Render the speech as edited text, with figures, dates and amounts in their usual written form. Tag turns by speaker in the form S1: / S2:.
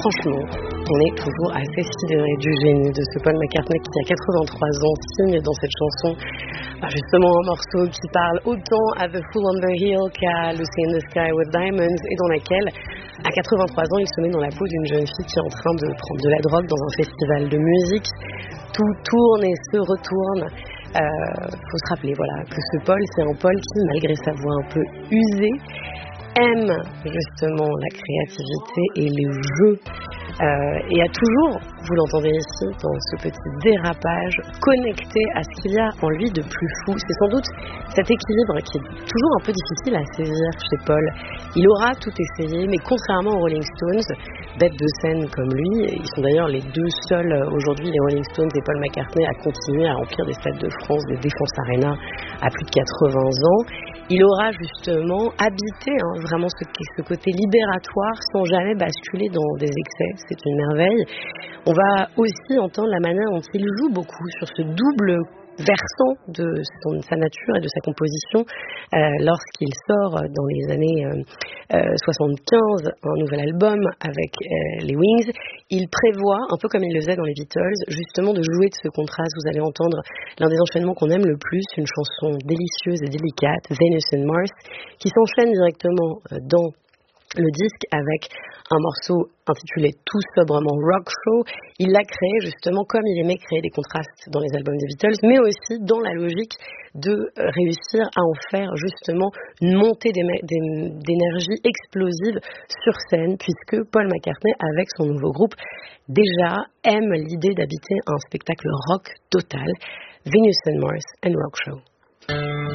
S1: franchement, on est toujours assez sidéré du génie de ce Paul McCartney qui, à 83 ans, signe dans cette chanson justement un morceau qui parle autant à The Fool on the Hill qu'à Lucy in the Sky with Diamonds, et dans laquelle, à 83 ans, il se met dans la peau d'une jeune fille qui est en train de prendre de la drogue dans un festival de musique. Tout tourne et se retourne. Faut se rappeler que ce Paul, c'est un Paul qui, malgré sa voix un peu usée, aime justement la créativité et les jeux, et a toujours, vous l'entendez ici dans ce petit dérapage, connecté à ce qu'il y a en lui de plus fou. C'est sans doute cet équilibre qui est toujours un peu difficile à saisir chez Paul. Il aura tout essayé, mais contrairement aux Rolling Stones, bêtes de scène comme lui, ils sont d'ailleurs les deux seuls aujourd'hui, les Rolling Stones et Paul McCartney, à continuer à remplir des stades de France, des Défense Arena à plus de 80 ans. Il aura justement habité vraiment ce côté libératoire sans jamais basculer dans des excès. C'est une merveille. On va aussi entendre la manière dont il joue beaucoup sur ce double versant de sa nature et de sa composition lorsqu'il sort dans les années 75 un nouvel album avec les Wings. Il prévoit, un peu comme il le faisait dans les Beatles, justement de jouer de ce contraste. Vous allez entendre l'un des enchaînements qu'on aime le plus, une chanson délicieuse et délicate, Venus and Mars, qui s'enchaîne directement dans le disque avec un morceau intitulé tout sobrement Rock Show. Il l'a créé justement comme il aimait créer des contrastes dans les albums des Beatles, mais aussi dans la logique de réussir à en faire justement une montée d'énergie explosive sur scène, puisque Paul McCartney, avec son nouveau groupe, déjà aime l'idée d'habiter un spectacle rock total. Venus and Mars and Rock Show.